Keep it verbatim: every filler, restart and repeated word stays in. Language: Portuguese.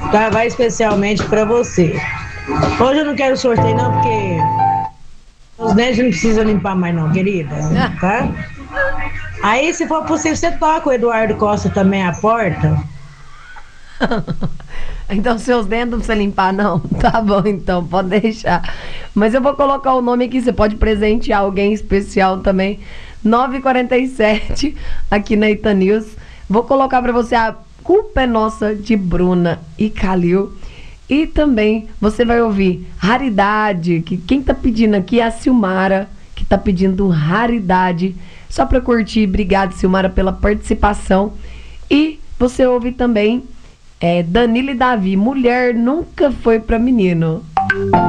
Tá, vai especialmente pra você. Hoje eu não quero sorteio não, porque os dentes não precisam limpar mais não, querida. Tá? Aí, se for possível, você toca o Eduardo Costa também à porta. Então, seus dentes não precisa limpar, não? Tá bom, então, pode deixar. Mas eu vou colocar o nome aqui, você pode presentear alguém especial também. nove e quarenta e sete, aqui na Itanews. Vou colocar pra você A Culpa é Nossa, de Bruna e Calil. E também você vai ouvir Raridade, que quem tá pedindo aqui é a Silmara, que tá pedindo Raridade. Só pra curtir, obrigado, Silmara, pela participação. E você ouve também é, Danilo e Davi, Mulher Nunca Foi Pra Menino.